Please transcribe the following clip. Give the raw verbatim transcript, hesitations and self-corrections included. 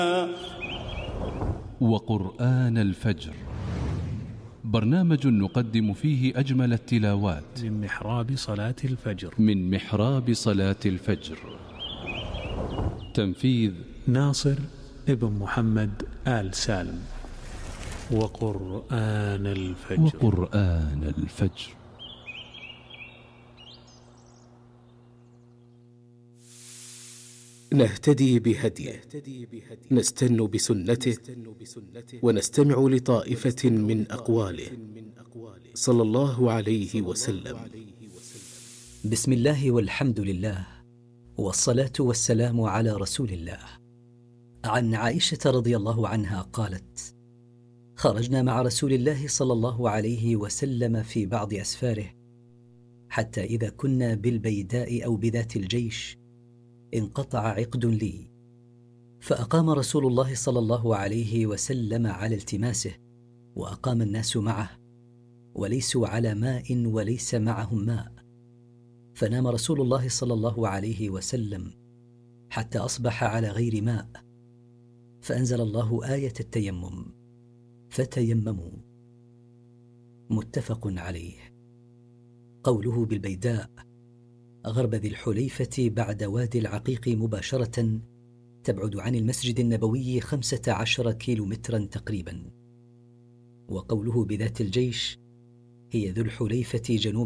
وقرآن الفجر، برنامج نقدم فيه أجمل التلاوات من محراب صلاة الفجر من محراب صلاة الفجر. تنفيذ ناصر ابن محمد آل سالم. وقرآن الفجر وقرآن الفجر. نهتدي بهديه، نستن بسنته، ونستمع لطائفة من أقواله صلى الله عليه وسلم. بسم الله والحمد لله، والصلاة والسلام على رسول الله. عن عائشة رضي الله عنها قالت: خرجنا مع رسول الله صلى الله عليه وسلم في بعض أسفاره، حتى إذا كنا بالبيداء أو بذات الجيش انقطع عقد لي، فأقام رسول الله صلى الله عليه وسلم على التماسه، وأقام الناس معه، وليسوا على ماء وليس معهم ماء، فنام رسول الله صلى الله عليه وسلم حتى أصبح على غير ماء، فأنزل الله آية التيمم: فتيمموا. متفق عليه. قوله بالبيداء غرب ذي الحليفة بعد وادي العقيق مباشرة، تبعد عن المسجد النبوي خمسة عشر كيلو مترا تقريبا. وقوله بذات الجيش هي ذو الحليفة جنوب